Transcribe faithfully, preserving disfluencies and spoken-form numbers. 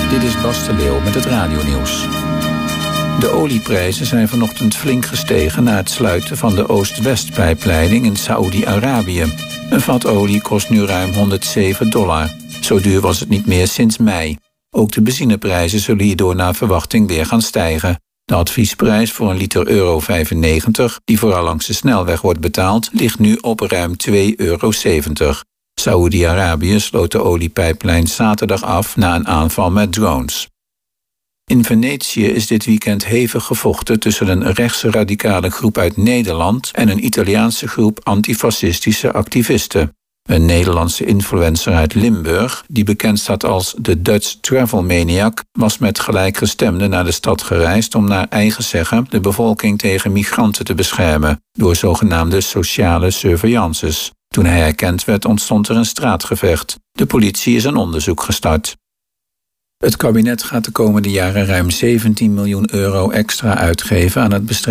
Dit is Bas de Leeuw met het radionieuws. De olieprijzen zijn vanochtend flink gestegen na het sluiten van de Oost-West-pijpleiding in Saoedi-Arabië. Een vat olie kost nu ruim honderdzeven dollar. Zo duur was het niet meer sinds mei. Ook de benzineprijzen zullen hierdoor naar verwachting weer gaan stijgen. De adviesprijs voor een liter euro vijfennegentig, die vooral langs de snelweg wordt betaald, ligt nu op ruim twee euro zeventig. Saoedi-Arabië sloot de oliepijplijn zaterdag af na een aanval met drones. In Venetië is dit weekend hevig gevochten tussen een rechtse radicale groep uit Nederland en een Italiaanse groep antifascistische activisten. Een Nederlandse influencer uit Limburg, die bekend staat als de Dutch Travel Maniac, was met gelijkgestemden naar de stad gereisd om naar eigen zeggen de bevolking tegen migranten te beschermen, door zogenaamde sociale surveillances. Toen hij herkend werd, ontstond er een straatgevecht. De politie is een onderzoek gestart. Het kabinet gaat de komende jaren ruim zeventien miljoen euro extra uitgeven aan het bestrijden